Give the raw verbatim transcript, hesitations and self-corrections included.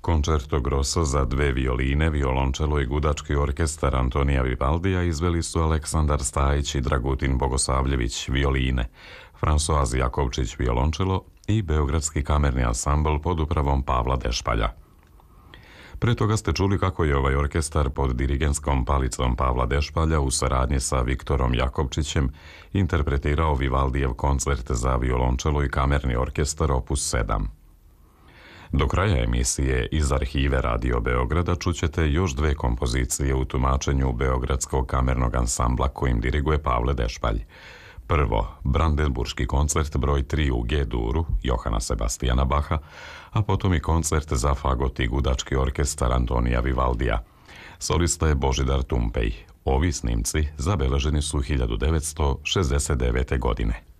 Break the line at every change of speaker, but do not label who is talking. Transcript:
Concerto grosso za dve violine, violončelo i gudački orkestar Antonija Vivaldija izveli su Aleksandar Stajić i Dragutin Bogosavljević violine, Fransoaz Jakovčić violončelo i Beogradski kamerni ansambl pod upravom Pavla Dešpalja. Pre toga ste čuli kako je ovaj orkestar pod dirigenskom palicom Pavla Dešpalja u saradnji sa Viktorom Jakovčićem interpretirao Vivaldijev koncert za violončelo i kamerni orkestar opus sedam. Do kraja emisije iz arhive Radio Beograda čućete još dve kompozicije u tumačenju Beogradskog kamernog ansambla kojim diriguje Pavle Dešpalj. Prvo, Brandenburški koncert broj tri u G-duru Johana Sebastijana Baha, a potom i koncert za fagot i gudački orkestar Antonija Vivaldija. Solista je Božidar Tumpej. Ovi snimci zabeleženi su hiljadu devetsto šezdeset devete. godine.